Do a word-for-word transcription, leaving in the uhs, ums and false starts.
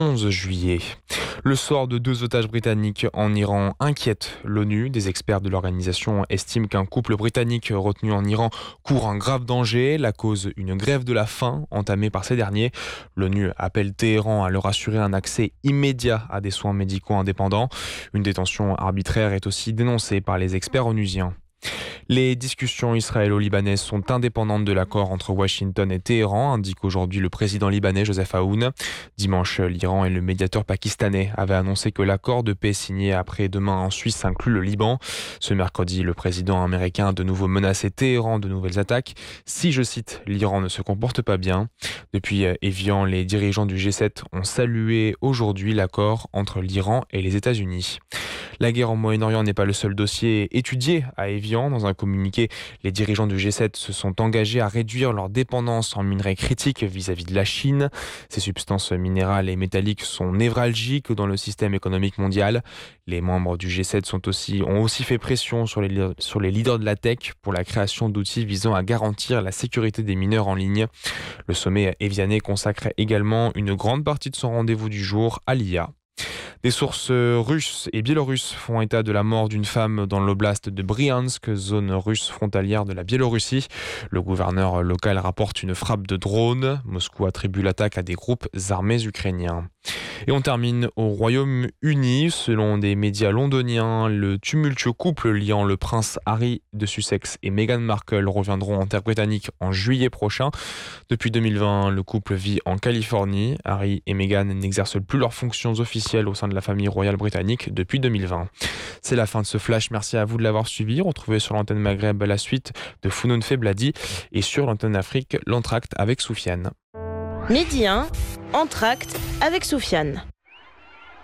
onze juillet. Le sort de deux otages britanniques en Iran inquiète l'ONU. Des experts de l'organisation estiment qu'un couple britannique retenu en Iran court un grave danger. La cause, une grève de la faim entamée par ces derniers. L'ONU appelle Téhéran à leur assurer un accès immédiat à des soins médicaux indépendants. Une détention arbitraire est aussi dénoncée par les experts onusiens. Les discussions israélo-libanaises sont indépendantes de l'accord entre Washington et Téhéran, indique aujourd'hui le président libanais Joseph Aoun. Dimanche, l'Iran et le médiateur pakistanais avaient annoncé que l'accord de paix signé après-demain en Suisse inclut le Liban. Ce mercredi, le président américain a de nouveau menacé Téhéran de nouvelles attaques si, je cite, l'Iran ne se comporte pas bien. Depuis Évian, les dirigeants du G sept ont salué aujourd'hui l'accord entre l'Iran et les États-Unis. La guerre au Moyen-Orient n'est pas le seul dossier étudié à Évian. Dans un communiqué, les dirigeants du G sept se sont engagés à réduire leur dépendance en minerais critiques vis-à-vis de la Chine. Ces substances minérales et métalliques sont névralgiques dans le système économique mondial. Les membres du G sept sont aussi, ont aussi fait pression sur les, sur les leaders de la tech pour la création d'outils visant à garantir la sécurité des mineurs en ligne. Le sommet évianais consacre également une grande partie de son rendez-vous du jour à l'I A. Des sources russes et biélorusses font état de la mort d'une femme dans l'oblast de Briansk, zone russe frontalière de la Biélorussie. Le gouverneur local rapporte une frappe de drone. Moscou attribue l'attaque à des groupes armés ukrainiens. Et on termine au Royaume-Uni. Selon des médias londoniens, le tumultueux couple liant le prince Harry de Sussex et Meghan Markle reviendront en terre britannique en juillet prochain. Depuis deux mille vingt, le couple vit en Californie. Harry et Meghan n'exercent plus leurs fonctions officielles au sein de la famille royale britannique depuis deux mille vingt. C'est la fin de ce flash. Merci à vous de l'avoir suivi. Retrouvez sur l'antenne Maghreb la suite de Founoun Febladi et sur l'antenne Afrique l'entracte avec Soufiane. Midi un, Entracte avec Soufiane.